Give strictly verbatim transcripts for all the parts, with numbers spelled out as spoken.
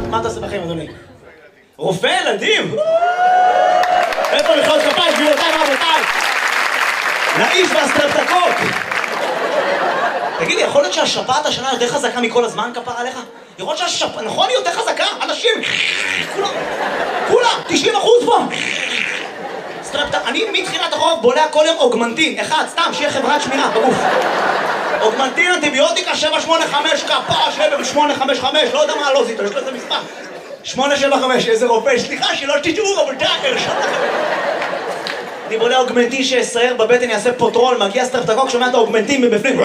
מה אתה עושה בחיים, אדוני? רופא ילדים? איפה מחיאות כפיים, גבירותיי ורבותיי? לאיש והסטרפטקוק! תגידי, יכול להיות שהשפעת השנה יותר חזקה מכל הזמן, כפר עליך? יכול להיות שהשפעת, נכון, היא יותר חזקה? אנשים, כולם, כולם, תשעים אחוז פה! סטרפטק, אני מתחילת החורף בולע כל יום אוגמנטין, אחד, סתם, שיהיה חברת שמירה בגוף. אוגמנטין, אנטיביוטיקה, שבע שמונה חמש, כפר, שבע שמונה חמש חמש, לא יודע מה לא זיתו, יש לו איזה מספר. שמונה שבע חמש, איזה רופא, סליחה שלא תשתעו, אבל די, הרשת לכם. אני בולע אוגמנטין שיסייר בבטן, יעשה פוטרול, מגיע סטרפטקוק, שומע את האוגמנטין מבפנים.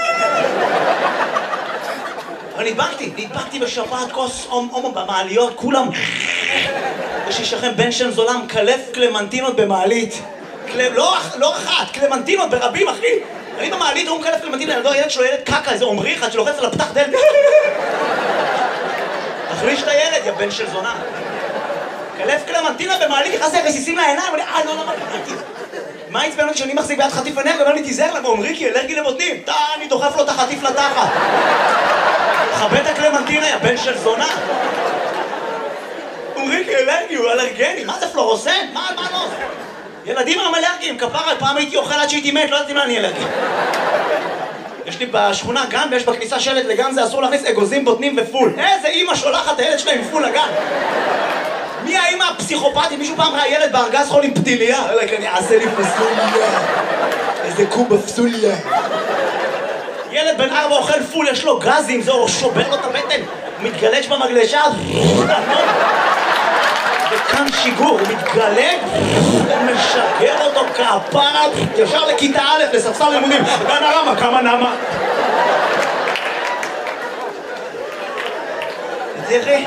אבל נדבקתי, נדבקתי בשפעת כוס הומו במעליות, כולם... יש לי שכם בן שם זולם, קלף קלמנטינות במעלית. לא אחת, קלמנטינות ברבים, אחי. אני במעלית, הוא מקלף קלמנטינות, ילד שלו ילד קקה, איזה עומרי אחד שלוחץ על הפתח דלת. תחליש את הילד, יא בן של זונה. קלף קלמנטינה במעלית, נכנס לי רסיסים לעיניים, ואני, אה, לא, לא, לא, מה עצבן אותי שאני מחזיק ביד חטיף אנרגיה, ואני תיזהר לה, ועומרי כי אלרגי לבוטנים. תא, אני דוחף לו את החטיף לתחת. חבט הקלמנטינה, יא בן של זונה. אומרי כי אלרגי, הוא אלרגני, מה זה פלורוסנט? מה, מה לא? ילדים הם אלרגיים, כפרה, פעם הייתי אוכל עד שהייתי מת, לא יודעת אם אני אלרגי. יש לי בשכונה גן, ויש בכניסה שלט לגן, זה אסור להכניס אגוזים, בוטנים ופול. איזה אימא שולחת את הילד שלה עם פול לגן. מי האימא הפסיכופתית? מישהו פעם ראה ילד בארגז חול עם פתיליה? אני אעשה לי פסוליה. איזה קובה פסוליה. ילד בן ארבע אוכל פול, יש לו גזים, זהו, שובר לו את הבטן. הוא מתגלש במגלשה, וכאן שיגור, הוא מתגלג, הוא משגר אותו כפרה, ישר לכיתה א', לספסל לימודים. גן הרמה, כמה נמה? תראי,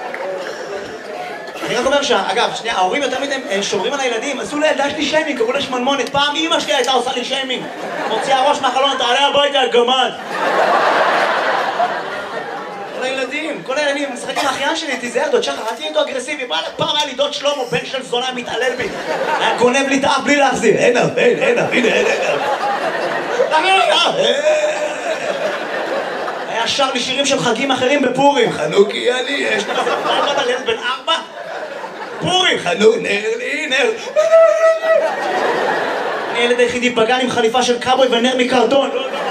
אני רק אומר שאגב, שנייה, ההורים יותר מדי שומרים על הילדים, עשו לילדה שלי שיימינג, קראו לה שמנמונת. פעם אמא שלי הייתה עושה לי שיימינג, מוציאה ראש מהחלון, תעלה הביתה, הגמד. כל הילדים, כל הילדים, משחק עם האחיין שלי, תיזהר, דוד שחר, אל תהיה איתו אגרסיבי. פעם היה לי דוד שלמה, בן של זונה, מתעלל בי. היה גונב לי את האף בלי להחזיר. הנה, הנה, הנה, הנה, הנה. היה שר לי שירים של חגים אחרים בפורים. חנוכי אני, יש לך פעם על ילד בן ארבע? פורים, חנוך, נר לי, נר. אני ילד היחידי בגן עם חליפה של קאבוי ונר מקרטון.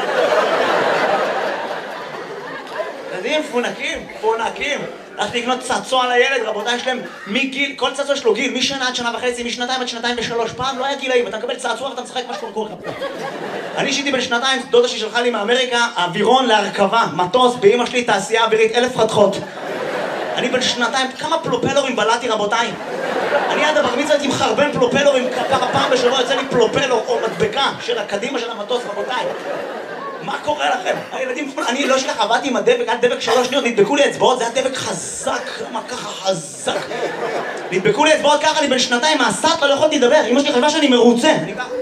ילדים פונקים, פונקים. הלכתי לקנות צעצוע לילד, רבותיי, יש להם מגיל, כל צעצוע יש לו גיל, משנה עד שנה וחצי, משנתיים עד שנתיים ושלוש. פעם לא היה גילאים, אתה מקבל צעצוע ואתה משחק מה שקורה לך. אני אישיתי בן שנתיים, דודה ששלחה לי מאמריקה, אווירון להרכבה, מטוס, באמא שלי תעשייה אווירית, אלף חתכות. אני בן שנתיים, כמה פלופלורים בלעתי, רבותיי. אני עד הבר מצווה הייתי מחרבן פלופלורים, כפרה פעם בשבוע יוצא לי פלופלור או מדבקה של הקדימה של המטוס, רבותיי. מה קורה לכם? הילדים, אני לא שלך, עבדתי עם הדבק, עד דבק שלוש שניות, נדבקו לי אצבעות, זה היה דבק חזק, מה ככה חזק? נדבקו לי אצבעות ככה, אני בן שנתיים, מהסת, לא יכולתי לדבר, אמא שלי חשבה שאני מרוצה. אני ככה.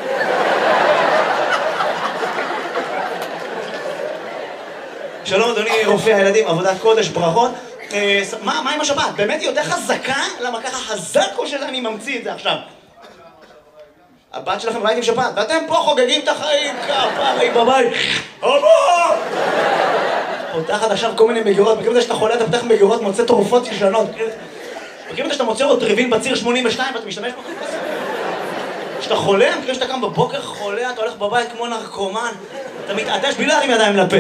שלום אדוני רופא הילדים, עבודת קודש, ברכות. מה עם השבת? באמת היא יותר חזקה? למה ככה חזק או שאני ממציא את זה עכשיו? הבת שלכם בבית עם שבת, ואתם פה חוגגים את החיים, כפרי בבית. אבא! פותחת עכשיו כל מיני מגירות, מכירים את זה שאתה חולה, אתה פותח מגירות, מוצא תרופות ישנות. מכירים את זה שאתה מוצא אוטריבין בציר שמונים ושתיים ואתה משתמש בו? כשאתה חולה, מכירים שאתה קם בבוקר חולה, אתה הולך בבית כמו נרקומן, אתה מתעטש בלי להרים ידיים לפה.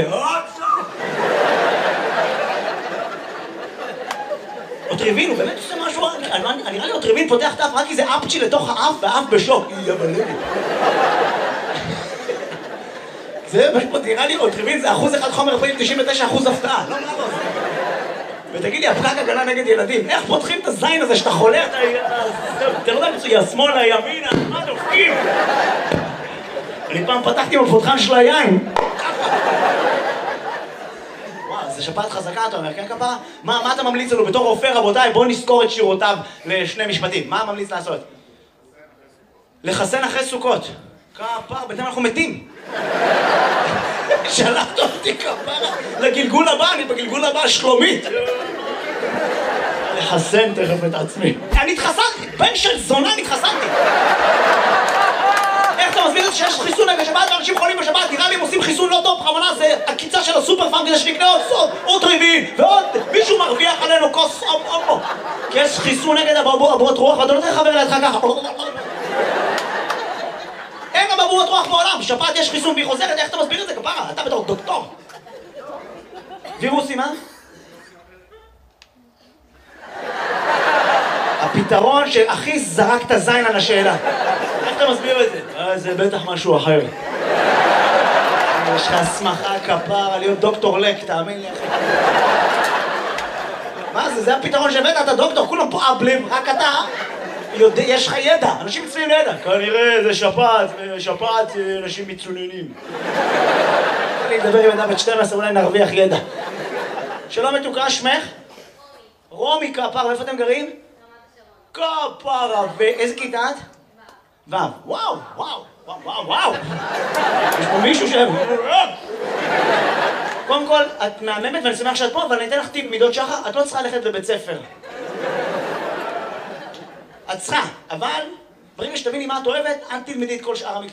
אוטריבין, הוא באמת עושה משהו, נראה לי אוטריבין פותח את האף רק כי זה אפצ'י לתוך האף והאף בשוק. יא בלבי. זה פשוט נראה לי אוטריבין זה אחוז אחד חומר רפואי תשעים ותשע אחוז הפתעה. לא, לא, לא. ותגיד לי, הפקק הגנה נגד ילדים, איך פותחים את הזין הזה שאתה חולה, אתה... אתה לא יודע מצויה, שמאלה, ימינה, מה דופקים? אני פעם פתחתי עם הפותחן של היין. זה שפעת חזקה, אתה אומר, כן כפרה? מה, מה אתה ממליץ לנו בתור רופא, רבותיי? בואו נזכור את שירותיו לשני משפטים. מה ממליץ לעשות? לחסן אחרי סוכות. כפרה, בינתיים אנחנו מתים. שלחת אותי כפרה לגלגול הבא, אני בגלגול הבא שלומית. לחסן תכף את עצמי. אני התחסנתי, בן של זונה התחסנתי. איך אתה מסביר את זה שיש חיסון בשבת ואנשים חולים בשבת? נראה לי הם עושים חיסון לא טוב, בכוונה זה הקיצה של הסופר פארם כדי שנקנה עוד סוד, עוד ריבים ועוד מישהו מרוויח עלינו כוס אמו. כי יש חיסון נגד אבעבועות רוח, ואתה לא צריך לחבר לידך ככה. אין אבעבועות רוח בעולם, שפעת יש חיסון והיא חוזרת, איך אתה מסביר את זה כפרה? אתה בתור דוקטור. וירוסים, מה? הפתרון שהכי זרק את הזין על השאלה. איך אתה מסביר את זה? אה, זה בטח משהו אחר. יש לך הסמכה כפרה להיות דוקטור לק, תאמין לי אחי. מה זה? זה הפתרון שהבאת, אתה דוקטור, כולם פה אבלים, רק אתה יודע, יש לך ידע, אנשים מצויים לידע. כנראה זה שפעת, שפעת אנשים מצוננים. אני אדבר עם ידע בת שתים עשרה, אולי נרוויח ידע. שלום מתוקה, שמך? רומי כפרה, איפה אתם גרים? כפרה, ואיזה כיתה את? ו'. וואו, וואו, וואו, וואו, וואו. יש פה מישהו ש... קודם כל, את מהממת ואני שמח שאת פה, אבל אני אתן לך טיפ מידות שחר, את לא צריכה ללכת לבית ספר. את צריכה, אבל ברגע שתביני מה את אוהבת, אל תלמדי את כל שאר המקצוע.